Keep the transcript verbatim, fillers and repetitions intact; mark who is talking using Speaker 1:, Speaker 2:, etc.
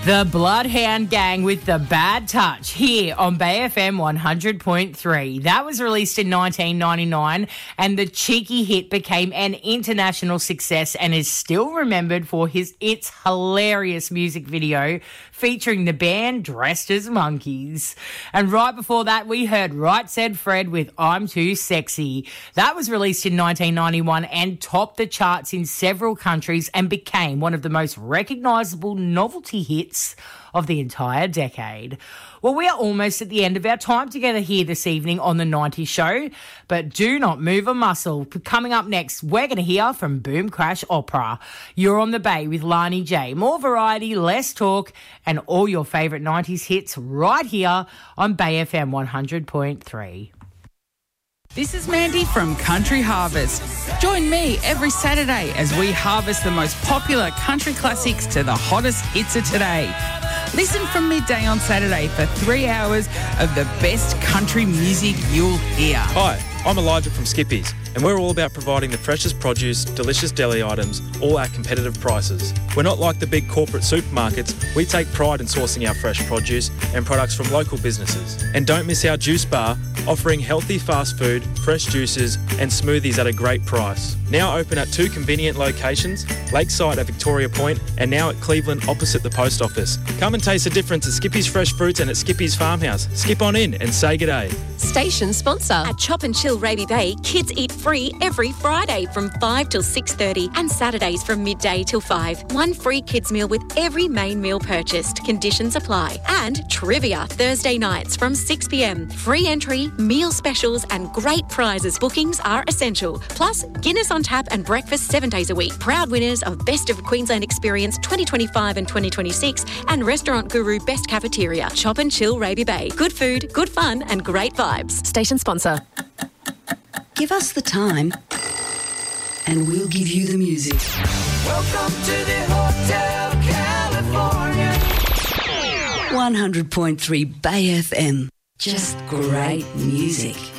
Speaker 1: The Bloodhound Gang with The Bad Touch here on Bay F M one hundred point three. That was released in nineteen ninety-nine and the cheeky hit became an international success and is still remembered for his its hilarious music video featuring the band dressed as monkeys. And right before that, we heard Right Said Fred with I'm Too Sexy. That was released in nineteen ninety-one and topped the charts in several countries and became one of the most recognisable novelty hits of the entire decade. Well, we are almost at the end of our time together here this evening on The nineties Show, but do not move a muscle. Coming up next, we're going to hear from Boom Crash Opera. You're on the Bay with Lani J. More variety, less talk, and all your favourite nineties hits right here on Bay F M one hundred point three.
Speaker 2: This is Mandy from Country Harvest. Join me every Saturday as we harvest the most popular country classics to the hottest hits of today. Listen from midday on Saturday for three hours of the best country music you'll hear.
Speaker 3: Hi, I'm Elijah from Skippy's, and we're all about providing the freshest produce, delicious deli items, all at competitive prices. We're not like the big corporate supermarkets. We take pride in sourcing our fresh produce and products from local businesses. And don't miss our juice bar, offering healthy fast food, fresh juices and smoothies at a great price. Now open at two convenient locations, Lakeside at Victoria Point and now at Cleveland opposite the post office. Come and taste the difference at Skippy's Fresh Fruits and at Skippy's Farmhouse. Skip on in and say g'day.
Speaker 4: Station sponsor. At Chop and Chill Raby Bay, kids eat free every Friday from five till six thirty and Saturdays from midday till five. One free kids meal with every main meal purchased. Conditions apply. And trivia Thursday nights from six p m. Free entry, meal specials and great prizes. Bookings are essential. Plus, Guinness on tap and breakfast seven days a week. Proud winners of Best of Queensland Experience twenty twenty-five and twenty twenty-six and Restaurant Guru Best Cafeteria. Chop and Chill Raby Bay. Good food, good fun and great vibes. Station sponsor.
Speaker 5: Give us the time and we'll give you the music.
Speaker 6: Welcome to the Hotel California.
Speaker 5: one hundred point three Bay F M. Just great music.